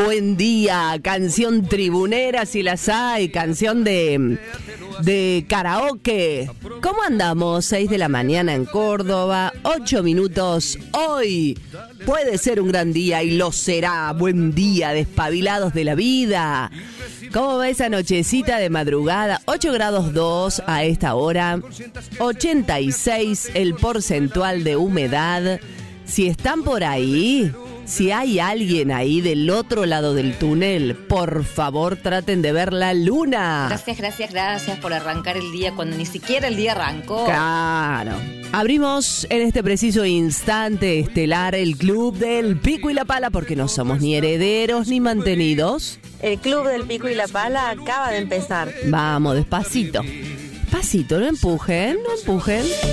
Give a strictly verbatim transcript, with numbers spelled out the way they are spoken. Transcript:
buen día, canción tribunera si las hay, canción de, de karaoke. ¿Cómo andamos? seis de la mañana en Córdoba, ocho minutos hoy. Puede ser un gran día y lo será. Buen día, despabilados de la vida. ¿Cómo va esa nochecita de madrugada? ocho grados dos a esta hora, ochenta y seis el porcentual de humedad. Si están por ahí, si hay alguien ahí del otro lado del túnel, por favor traten de ver la luna. Gracias, gracias, gracias por arrancar el día cuando ni siquiera el día arrancó. Claro. Abrimos en este preciso instante estelar el Club del Pico y la Pala porque no somos ni herederos ni mantenidos. El Club del Pico y la Pala acaba de empezar. Vamos, despacito. Despacito, no empujen, no empujen.